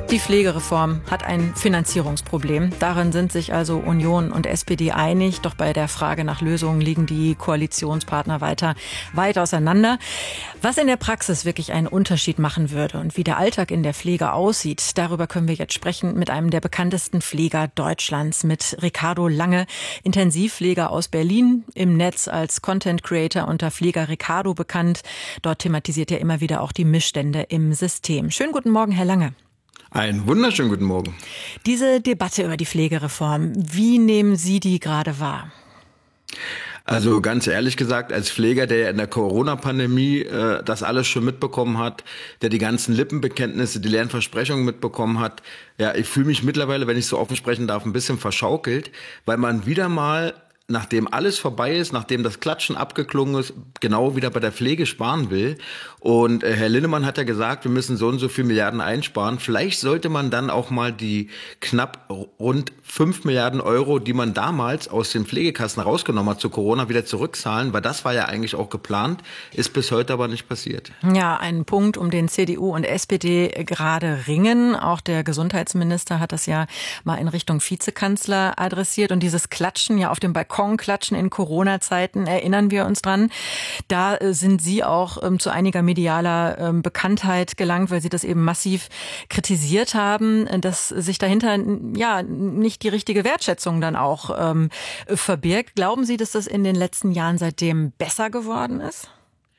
Die Pflegereform hat ein Finanzierungsproblem. Darin sind sich also Union und SPD einig. Doch bei der Frage nach Lösungen liegen die Koalitionspartner weit auseinander. Was in der Praxis wirklich einen Unterschied machen würde und wie der Alltag in der Pflege aussieht, darüber können wir jetzt sprechen mit einem der bekanntesten Pfleger Deutschlands, mit Ricardo Lange, Intensivpfleger aus Berlin, im Netz als Content Creator unter Pfleger Ricardo bekannt. Dort thematisiert er immer wieder auch die Missstände im System. Schönen guten Morgen, Herr Lange. Einen wunderschönen guten Morgen. Diese Debatte über die Pflegereform, wie nehmen Sie die gerade wahr? Also ganz ehrlich gesagt, als Pfleger, der ja in der Corona-Pandemie das alles schon mitbekommen hat, der die ganzen Lippenbekenntnisse, die leeren Versprechungen mitbekommen hat, ja, ich fühle mich mittlerweile, wenn ich so offen sprechen darf, ein bisschen verschaukelt, weil man wieder mal, nachdem alles vorbei ist, nachdem das Klatschen abgeklungen ist, genau wieder bei der Pflege sparen will. Und Herr Linnemann hat ja gesagt, wir müssen so und so viel Milliarden einsparen. Vielleicht sollte man dann auch mal die knapp rund 5 Milliarden Euro, die man damals aus den Pflegekassen rausgenommen hat zu Corona, wieder zurückzahlen, weil das war ja eigentlich auch geplant, ist bis heute aber nicht passiert. Ja, ein Punkt, um den CDU und SPD gerade ringen. Auch der Gesundheitsminister hat das ja mal in Richtung Vizekanzler adressiert. Und dieses Klatschen ja auf dem Balkon, Klatschen in Corona-Zeiten, erinnern wir uns dran. Da sind Sie auch zu einiger medialer Bekanntheit gelangt, weil Sie das eben massiv kritisiert haben, dass sich dahinter ja nicht die richtige Wertschätzung dann auch verbirgt. Glauben Sie, dass das in den letzten Jahren seitdem besser geworden ist?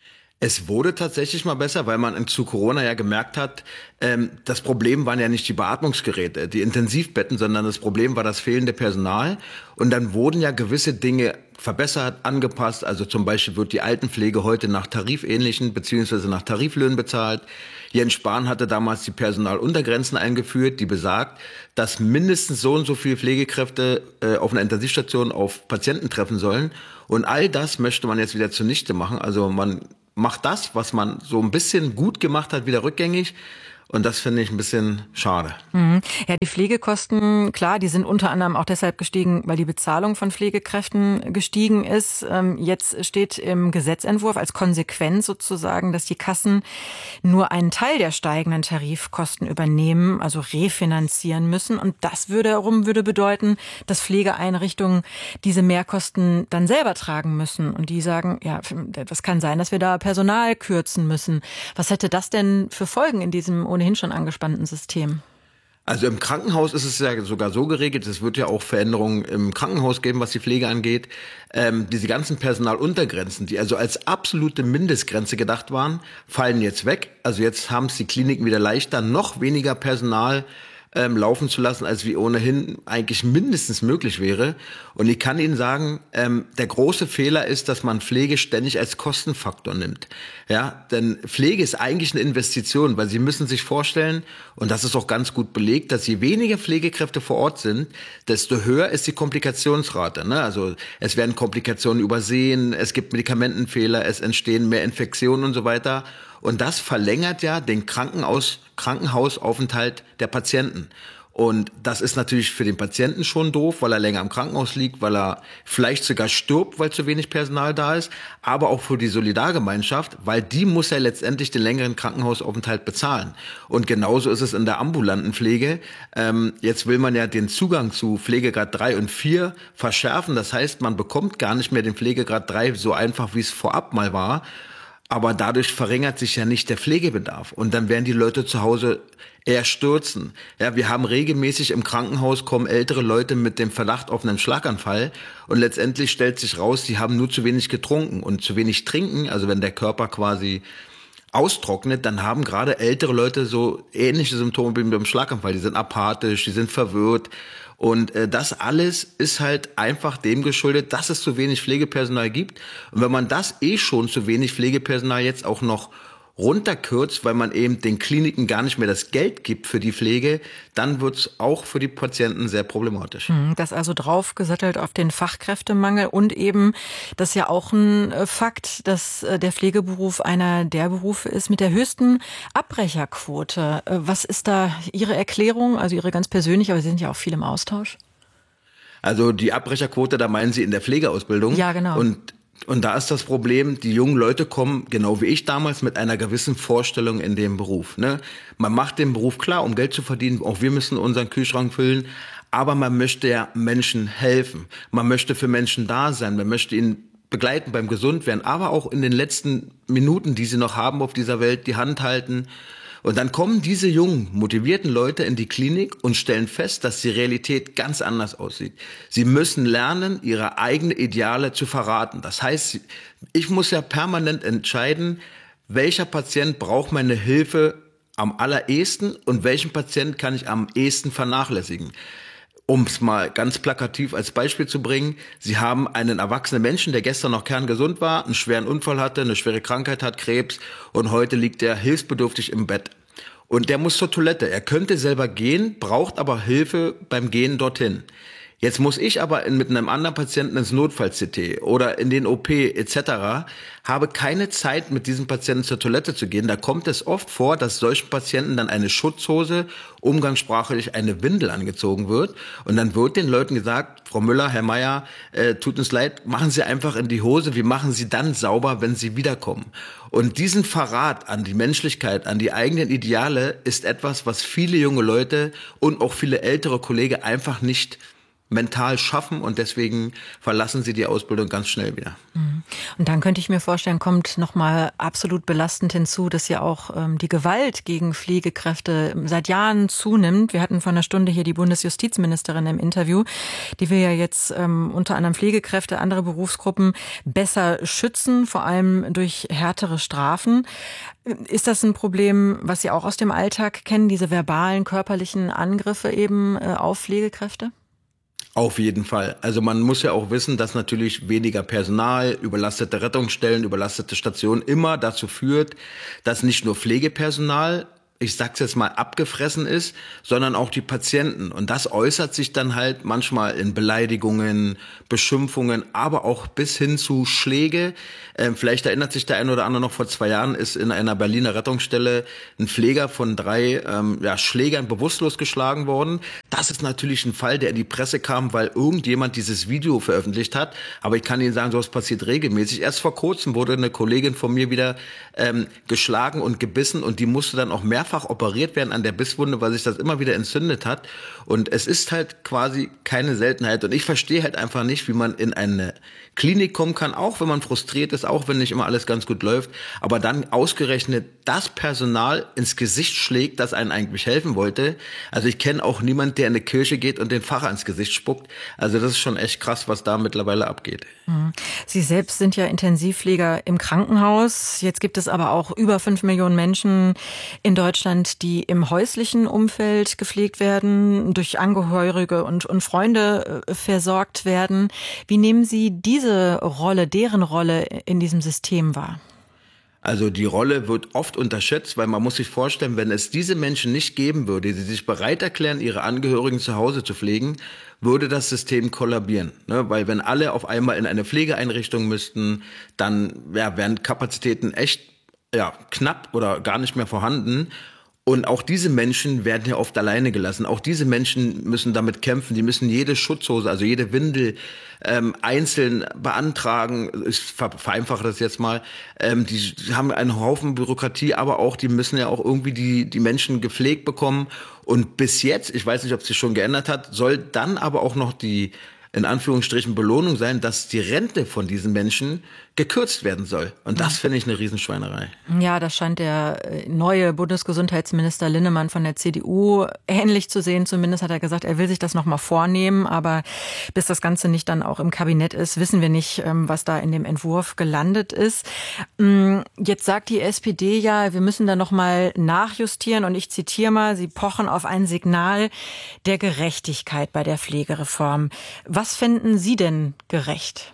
Es wurde tatsächlich mal besser, weil man zu Corona ja gemerkt hat, das Problem waren ja nicht die Beatmungsgeräte, die Intensivbetten, sondern das Problem war das fehlende Personal. Und dann wurden ja gewisse Dinge verbessert, angepasst. Also zum Beispiel wird die Altenpflege heute nach tarifähnlichen bzw. nach Tariflöhnen bezahlt. Jens Spahn hatte damals die Personaluntergrenzen eingeführt, die besagt, dass mindestens so und so viele Pflegekräfte auf einer Intensivstation auf Patienten treffen sollen. Und all das möchte man jetzt wieder zunichte machen. Also man macht das, was man so ein bisschen gut gemacht hat, wieder rückgängig. Und das finde ich ein bisschen schade. Ja, die Pflegekosten, klar, die sind unter anderem auch deshalb gestiegen, weil die Bezahlung von Pflegekräften gestiegen ist. Jetzt steht im Gesetzentwurf als Konsequenz sozusagen, dass die Kassen nur einen Teil der steigenden Tarifkosten übernehmen, also refinanzieren müssen. Und das würde bedeuten, dass Pflegeeinrichtungen diese Mehrkosten dann selber tragen müssen. Und die sagen, ja, das kann sein, dass wir da Personal kürzen müssen. Was hätte das denn für Folgen in diesem ohnehin schon angespannten System? Also im Krankenhaus ist es ja sogar so geregelt, es wird ja auch Veränderungen im Krankenhaus geben, was die Pflege angeht. Diese ganzen Personaluntergrenzen, die also als absolute Mindestgrenze gedacht waren, fallen jetzt weg. Also jetzt haben es die Kliniken wieder leichter, noch weniger Personal laufen zu lassen, als wie ohnehin eigentlich mindestens möglich wäre. Und ich kann Ihnen sagen, der große Fehler ist, dass man Pflege ständig als Kostenfaktor nimmt. Ja, denn Pflege ist eigentlich eine Investition, weil Sie müssen sich vorstellen, und das ist auch ganz gut belegt, dass je weniger Pflegekräfte vor Ort sind, desto höher ist die Komplikationsrate. Ne? Also es werden Komplikationen übersehen, es gibt Medikamentenfehler, es entstehen mehr Infektionen und so weiter. Und das verlängert ja den Krankenhausaufenthalt der Patienten. Und das ist natürlich für den Patienten schon doof, weil er länger im Krankenhaus liegt, weil er vielleicht sogar stirbt, weil zu wenig Personal da ist, aber auch für die Solidargemeinschaft, weil die muss ja letztendlich den längeren Krankenhausaufenthalt bezahlen. Und genauso ist es in der ambulanten Pflege. Jetzt will man ja den Zugang zu Pflegegrad 3 und 4 verschärfen. Das heißt, man bekommt gar nicht mehr den Pflegegrad 3 so einfach, wie es vorab mal war. Aber dadurch verringert sich ja nicht der Pflegebedarf. Und dann werden die Leute zu Hause eher stürzen. Ja, wir haben regelmäßig im Krankenhaus kommen ältere Leute mit dem Verdacht auf einen Schlaganfall. Und letztendlich stellt sich raus, die haben nur zu wenig getrunken. Und zu wenig trinken, also wenn der Körper quasi austrocknet, dann haben gerade ältere Leute so ähnliche Symptome wie beim Schlaganfall. Die sind apathisch, die sind verwirrt. Und das alles ist halt einfach dem geschuldet, dass es zu wenig Pflegepersonal gibt. Und wenn man das schon zu wenig Pflegepersonal jetzt auch noch runterkürzt, weil man eben den Kliniken gar nicht mehr das Geld gibt für die Pflege, dann wird es auch für die Patienten sehr problematisch. Das also draufgesattelt auf den Fachkräftemangel und eben, das ist ja auch ein Fakt, dass der Pflegeberuf einer der Berufe ist mit der höchsten Abbrecherquote. Was ist da Ihre Erklärung, also Ihre ganz persönliche, aber Sie sind ja auch viel im Austausch? Also die Abbrecherquote, da meinen Sie in der Pflegeausbildung? Ja, genau. Und Und da ist das Problem, die jungen Leute kommen, genau wie ich damals, mit einer gewissen Vorstellung in den Beruf. Ne? Man macht den Beruf klar, um Geld zu verdienen. Auch wir müssen unseren Kühlschrank füllen. Aber man möchte ja Menschen helfen. Man möchte für Menschen da sein. Man möchte ihnen begleiten beim Gesundwerden, aber auch in den letzten Minuten, die sie noch haben auf dieser Welt, die Hand halten. Und dann kommen diese jungen, motivierten Leute in die Klinik und stellen fest, dass die Realität ganz anders aussieht. Sie müssen lernen, ihre eigenen Ideale zu verraten. Das heißt, ich muss ja permanent entscheiden, welcher Patient braucht meine Hilfe am allerersten und welchen Patient kann ich am ehesten vernachlässigen. Um es mal ganz plakativ als Beispiel zu bringen, Sie haben einen erwachsenen Menschen, der gestern noch kerngesund war, einen schweren Unfall hatte, eine schwere Krankheit hat, Krebs, und heute liegt er hilfsbedürftig im Bett. Und der muss zur Toilette. Er könnte selber gehen, braucht aber Hilfe beim Gehen dorthin. Jetzt muss ich aber mit einem anderen Patienten ins Notfall-CT oder in den OP etc., habe keine Zeit, mit diesem Patienten zur Toilette zu gehen. Da kommt es oft vor, dass solchen Patienten dann eine Schutzhose, umgangssprachlich eine Windel angezogen wird. Und dann wird den Leuten gesagt, Frau Müller, Herr Meier, tut uns leid, machen Sie einfach in die Hose, wir machen Sie dann sauber, wenn Sie wiederkommen. Und diesen Verrat an die Menschlichkeit, an die eigenen Ideale ist etwas, was viele junge Leute und auch viele ältere Kollegen einfach nicht mental schaffen, und deswegen verlassen sie die Ausbildung ganz schnell wieder. Und dann könnte ich mir vorstellen, kommt nochmal absolut belastend hinzu, dass ja auch die Gewalt gegen Pflegekräfte seit Jahren zunimmt. Wir hatten vor einer Stunde hier die Bundesjustizministerin im Interview, die will ja jetzt unter anderem Pflegekräfte, andere Berufsgruppen besser schützen, vor allem durch härtere Strafen. Ist das ein Problem, was Sie auch aus dem Alltag kennen, diese verbalen, körperlichen Angriffe eben auf Pflegekräfte? Auf jeden Fall. Also man muss ja auch wissen, dass natürlich weniger Personal, überlastete Rettungsstellen, überlastete Stationen immer dazu führt, dass nicht nur Pflegepersonal, ich sag's jetzt mal, abgefressen ist, sondern auch die Patienten. Und das äußert sich dann halt manchmal in Beleidigungen, Beschimpfungen, aber auch bis hin zu Schläge. Vielleicht erinnert sich der ein oder andere noch, vor 2 Jahren ist in einer Berliner Rettungsstelle ein Pfleger von 3 Schlägern bewusstlos geschlagen worden. Das ist natürlich ein Fall, der in die Presse kam, weil irgendjemand dieses Video veröffentlicht hat. Aber ich kann Ihnen sagen, sowas passiert regelmäßig. Erst vor kurzem wurde eine Kollegin von mir wieder geschlagen und gebissen, und die musste dann auch mehrfach operiert werden an der Bisswunde, weil sich das immer wieder entzündet hat. Und es ist halt quasi keine Seltenheit. Und ich verstehe halt einfach nicht, wie man in eine Klinik kommen kann, auch wenn man frustriert ist, auch wenn nicht immer alles ganz gut läuft, aber dann ausgerechnet das Personal ins Gesicht schlägt, das einen eigentlich helfen wollte. Also ich kenne auch niemanden, der in eine Kirche geht und den Pfarrer ins Gesicht spuckt. Also das ist schon echt krass, was da mittlerweile abgeht. Sie selbst sind ja Intensivpfleger im Krankenhaus. Jetzt gibt es aber auch über 5 Millionen Menschen in Deutschland, die im häuslichen Umfeld gepflegt werden, durch Angehörige und Freunde versorgt werden. Wie nehmen Sie diese Rolle, deren Rolle in diesem System wahr? Also die Rolle wird oft unterschätzt, weil man muss sich vorstellen, wenn es diese Menschen nicht geben würde, die sich bereit erklären, ihre Angehörigen zu Hause zu pflegen, würde das System kollabieren. Ne? Weil wenn alle auf einmal in eine Pflegeeinrichtung müssten, dann wären Kapazitäten echt knapp oder gar nicht mehr vorhanden. Und auch diese Menschen werden ja oft alleine gelassen. Auch diese Menschen müssen damit kämpfen. Die müssen jede Schutzhose, also jede Windel einzeln beantragen. Ich vereinfache das jetzt mal. Die haben einen Haufen Bürokratie, aber auch die müssen ja auch irgendwie die Menschen gepflegt bekommen. Und bis jetzt, ich weiß nicht, ob es sich schon geändert hat, soll dann aber auch noch die in Anführungsstrichen Belohnung sein, dass die Rente von diesen Menschen gekürzt werden soll. Und das finde ich eine Riesenschweinerei. Ja, das scheint der neue Bundesgesundheitsminister Linnemann von der CDU ähnlich zu sehen. Zumindest hat er gesagt, er will sich das noch mal vornehmen. Aber bis das Ganze nicht dann auch im Kabinett ist, wissen wir nicht, was da in dem Entwurf gelandet ist. Jetzt sagt die SPD ja, wir müssen da noch mal nachjustieren. Und ich zitiere mal, sie pochen auf ein Signal der Gerechtigkeit bei der Pflegereform. Was fänden Sie denn gerecht?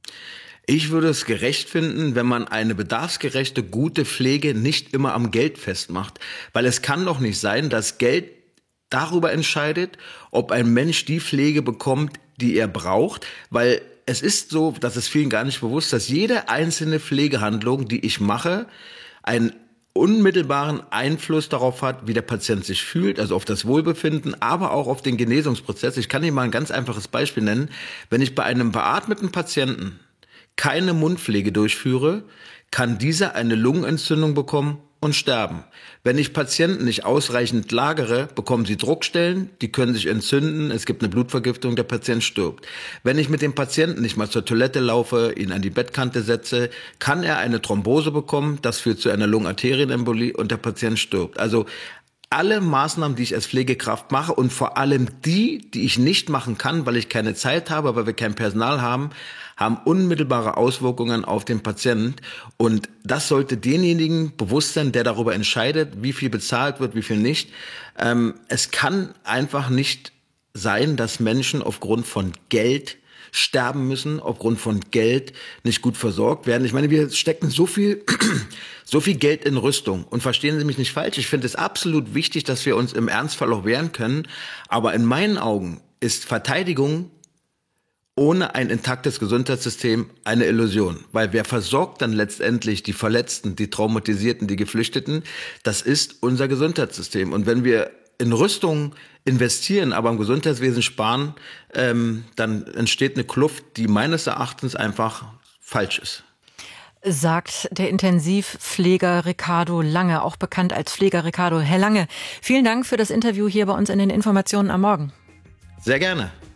Ich würde es gerecht finden, wenn man eine bedarfsgerechte, gute Pflege nicht immer am Geld festmacht. Weil es kann doch nicht sein, dass Geld darüber entscheidet, ob ein Mensch die Pflege bekommt, die er braucht. Weil es ist so, das ist vielen gar nicht bewusst, dass jede einzelne Pflegehandlung, die ich mache, einen unmittelbaren Einfluss darauf hat, wie der Patient sich fühlt, also auf das Wohlbefinden, aber auch auf den Genesungsprozess. Ich kann Ihnen mal ein ganz einfaches Beispiel nennen. Wenn ich bei einem beatmeten Patienten keine Mundpflege durchführe, kann dieser eine Lungenentzündung bekommen und sterben. Wenn ich Patienten nicht ausreichend lagere, bekommen sie Druckstellen, die können sich entzünden, es gibt eine Blutvergiftung, der Patient stirbt. Wenn ich mit dem Patienten nicht mal zur Toilette laufe, ihn an die Bettkante setze, kann er eine Thrombose bekommen, das führt zu einer Lungenarterienembolie und der Patient stirbt. Also alle Maßnahmen, die ich als Pflegekraft mache und vor allem die ich nicht machen kann, weil ich keine Zeit habe, weil wir kein Personal haben, haben unmittelbare Auswirkungen auf den Patienten. Und das sollte denjenigen bewusst sein, der darüber entscheidet, wie viel bezahlt wird, wie viel nicht. Es kann einfach nicht sein, dass Menschen aufgrund von Geld sterben müssen, aufgrund von Geld nicht gut versorgt werden. Ich meine, wir stecken so viel Geld in Rüstung. Und verstehen Sie mich nicht falsch, ich finde es absolut wichtig, dass wir uns im Ernstfall auch wehren können. Aber in meinen Augen ist Verteidigung ohne ein intaktes Gesundheitssystem eine Illusion. Weil wer versorgt dann letztendlich die Verletzten, die Traumatisierten, die Geflüchteten? Das ist unser Gesundheitssystem. Und wenn wir in Rüstung investieren, aber im Gesundheitswesen sparen, dann entsteht eine Kluft, die meines Erachtens einfach falsch ist. Sagt der Intensivpfleger Ricardo Lange, auch bekannt als Pfleger Ricardo. Herr Lange, vielen Dank für das Interview hier bei uns in den Informationen am Morgen. Sehr gerne.